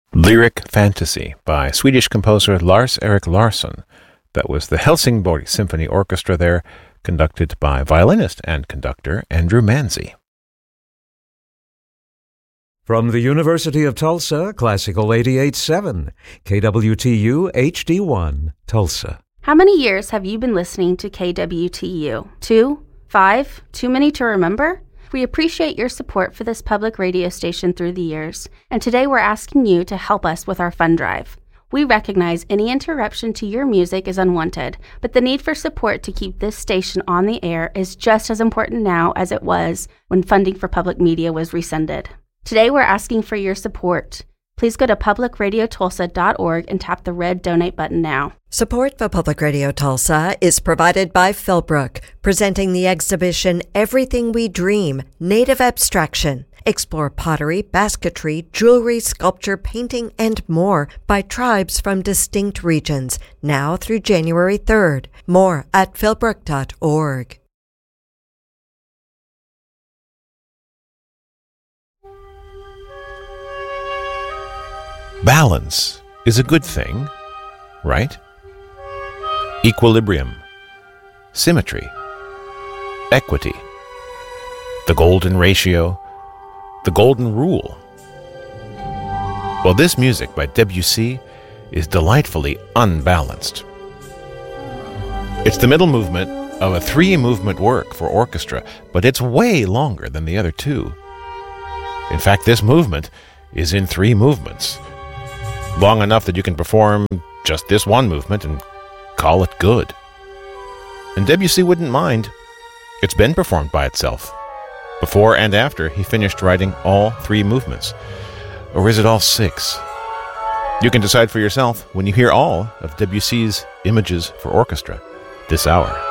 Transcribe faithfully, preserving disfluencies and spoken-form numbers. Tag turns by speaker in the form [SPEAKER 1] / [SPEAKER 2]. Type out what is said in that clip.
[SPEAKER 1] Lyric Fantasy by Swedish composer Lars-Erik Larsson. That was the Helsingborg Symphony Orchestra there, conducted by violinist and conductor Andrew Manzi.
[SPEAKER 2] From the University of Tulsa, Classical eighty-eight point seven, K W T U H D one, Tulsa.
[SPEAKER 3] How many years have you been listening to K W T U? Two? Five? Too many to remember? We appreciate your support for this public radio station through the years, and today we're asking you to help us with our fund drive. We recognize any interruption to your music is unwanted, but the need for support to keep this station on the air is just as important now as it was when funding for public media was rescinded. Today we're asking for your support. Please go to public radio tulsa dot org and tap the red donate button now.
[SPEAKER 4] Support for Public Radio Tulsa is provided by Philbrook, presenting the exhibition Everything We Dream, Native Abstraction. Explore pottery, basketry, jewelry, sculpture, painting, and more by tribes from distinct regions, now through January third. More at philbrook dot org.
[SPEAKER 1] Balance is a good thing, right? Equilibrium, symmetry, equity, the golden ratio, the golden rule. Well, this music by Debussy is delightfully unbalanced. It's the middle movement of a three-movement work for orchestra, but it's way longer than the other two. In fact, this movement is in three movements, long enough that you can perform just this one movement and call it good. And Debussy wouldn't mind. It's been performed by itself, before and after he finished writing all three movements. Or is it all six? You can decide for yourself when you hear all of Debussy's Images for Orchestra this hour.